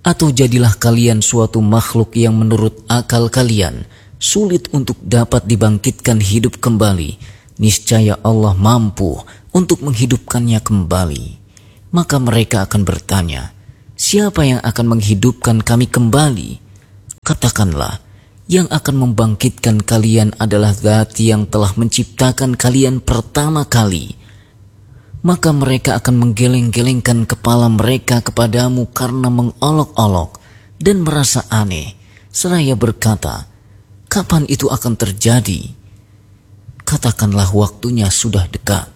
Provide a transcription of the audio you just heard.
Atau jadilah kalian suatu makhluk yang menurut akal kalian sulit untuk dapat dibangkitkan hidup kembali. Niscaya Allah mampu untuk menghidupkannya kembali. Maka mereka akan bertanya, siapa yang akan menghidupkan kami kembali? Katakanlah, yang akan membangkitkan kalian adalah Zat yang telah menciptakan kalian pertama kali. Maka mereka akan menggeleng-gelengkan kepala mereka kepadamu karena mengolok-olok dan merasa aneh, seraya berkata, kapan itu akan terjadi? Katakanlah waktunya sudah dekat.